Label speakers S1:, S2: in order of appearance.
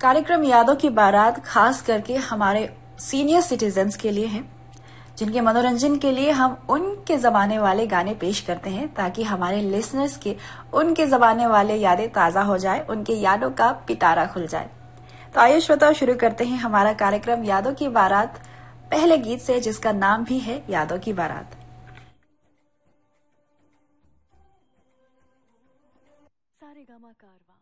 S1: कार्यक्रम यादों की बारात खास करके हमारे सीनियर सिटीजन्स के लिए है, जिनके मनोरंजन के लिए हम उनके जमाने वाले गाने पेश करते हैं ताकि हमारे लिसनर्स के उनके जमाने वाले यादें ताजा हो जाए, उनके यादों का पिटारा खुल जाए। तो आइए श्रोताओ, शुरू करते हैं हमारा कार्यक्रम यादों की बारात पहले गीत से, जिसका नाम भी है यादों की बारात।
S2: सारेगामा कारवा।